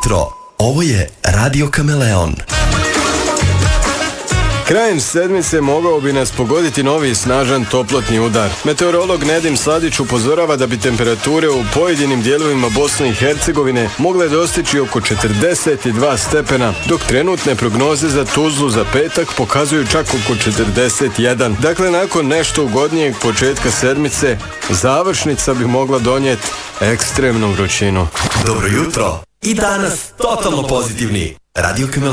jutro, ovo je Radio Kameleon. Krajem sedmice mogao bi nas pogoditi novi snažan toplotni udar. Meteorolog Nedim Sladić upozorava da bi temperature u pojedinim dijelovima Bosne i Hercegovine mogle dostići oko 42 stepena, dok trenutne prognoze za Tuzlu za petak pokazuju čak oko 41. Dakle, nakon nešto ugodnijeg početka sedmice, završnica bi mogla donijeti ekstremnu vrućinu. Dobro jutro i danas totalno pozitivni. Radio Kameleon.